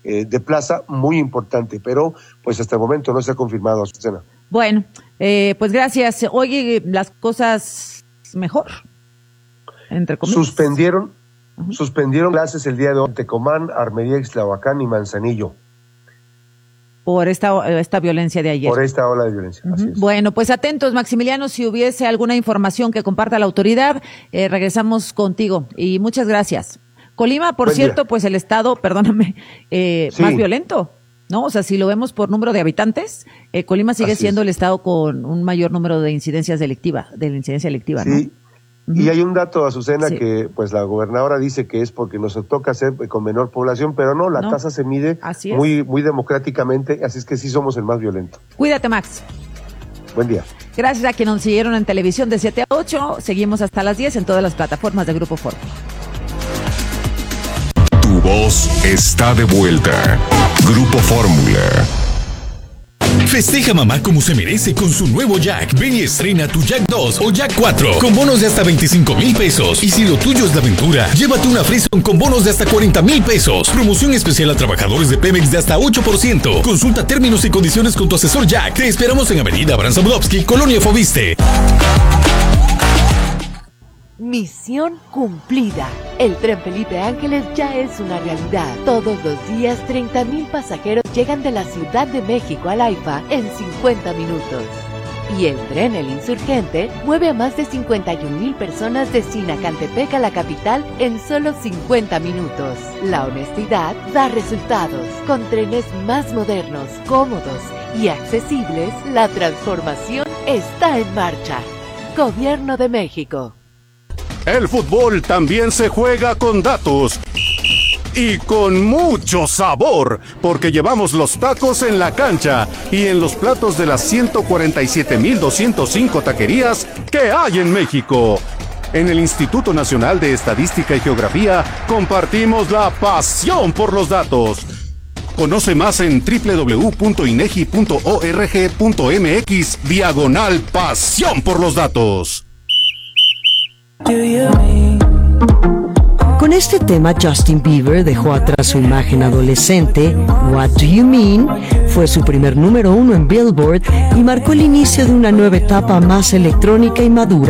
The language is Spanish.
de plaza muy importante, pero pues hasta el momento no se ha confirmado, Azucena. Bueno, pues gracias. Oye, las cosas mejor, entre comillas. Suspendieron clases el día de hoy en Tecomán, Armería, Ixtlahuacán y Manzanillo. Por esta violencia de ayer. Por esta ola de violencia, así es. Bueno, pues atentos, Maximiliano, si hubiese alguna información que comparta la autoridad, regresamos contigo y muchas gracias. Colima, por Buen cierto, día. pues el estado, perdóname, Sí. más violento, ¿no? O sea, si lo vemos por número de habitantes, Colima sigue Así siendo es. el estado con un mayor número de incidencia delictiva, Sí. ¿no? Y hay un dato, Azucena, Sí. que pues la gobernadora dice que es porque nos toca hacer con menor población, pero no, la tasa se mide Así es. muy democráticamente, así es que sí somos el más violento. Cuídate, Max. Buen día. Gracias a quienes nos siguieron en televisión de 7 a 8. Seguimos hasta las 10 en todas las plataformas de Grupo Fórmula. Tu voz está de vuelta. Grupo Fórmula. Festeja mamá como se merece con su nuevo Jack. Ven y estrena tu Jack 2 o Jack 4 con bonos de hasta 25,000 pesos. Y si lo tuyo es la aventura, llévate una Frison con bonos de hasta 40,000 pesos. Promoción especial a trabajadores de Pemex de hasta 8%. Consulta términos y condiciones con tu asesor Jack. Te esperamos en Avenida Abraham Zabludovsky, Colonia Foviste. Misión cumplida. El tren Felipe Ángeles ya es una realidad. Todos los días 30,000 pasajeros llegan de la Ciudad de México al AIFA en 50 minutos. Y el tren El Insurgente mueve a más de 51,000 personas de Sinacantepec a la capital en solo 50 minutos. La honestidad da resultados. Con trenes más modernos, cómodos y accesibles, la transformación está en marcha. Gobierno de México. El fútbol también se juega con datos y con mucho sabor, porque llevamos los tacos en la cancha y en los platos de las 147,205 taquerías que hay en México. En el Instituto Nacional de Estadística y Geografía compartimos la pasión por los datos. Conoce más en www.inegi.org.mx/pasión por los datos. Con este tema, Justin Bieber dejó atrás su imagen adolescente. What Do You Mean fue su primer número 1 en Billboard y marcó el inicio de una nueva etapa más electrónica y madura